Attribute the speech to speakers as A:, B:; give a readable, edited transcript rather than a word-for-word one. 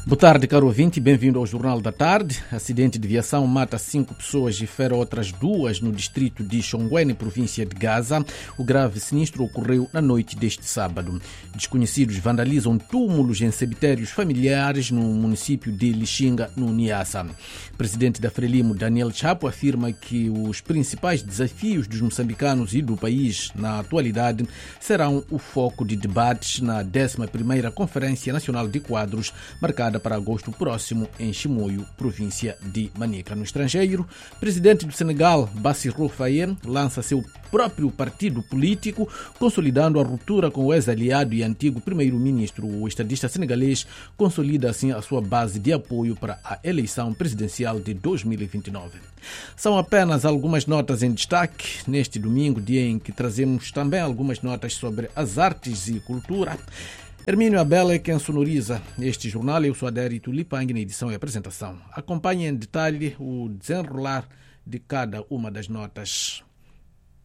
A: Boa tarde, caro ouvinte, bem-vindo ao Jornal da Tarde. Acidente de viação mata 5 pessoas e fere outras 2 no distrito de Xonguene, província de Gaza. O grave sinistro ocorreu na noite deste sábado. Desconhecidos vandalizam túmulos em cemitérios familiares no município de Lixinga, no Niassa. O presidente da Frelimo, Daniel Chapo, afirma que os principais desafios dos moçambicanos e do país na atualidade serão o foco de debates na 11ª Conferência Nacional de Quadros, marcada para agosto próximo em Chimoio, província de Manica. No estrangeiro, o presidente do Senegal, Bassirou Faye, lança seu próprio partido político, consolidando a ruptura com o ex-aliado e antigo primeiro-ministro. O estadista senegalês consolida assim a sua base de apoio para a eleição presidencial de 2029. São apenas algumas notas em destaque neste domingo, dia em que trazemos também algumas notas sobre as artes e cultura. Hermínio Abel é quem sonoriza este jornal. Eu sou Adérito Lipang na edição e apresentação. Acompanhe em detalhe o desenrolar de cada uma das notas.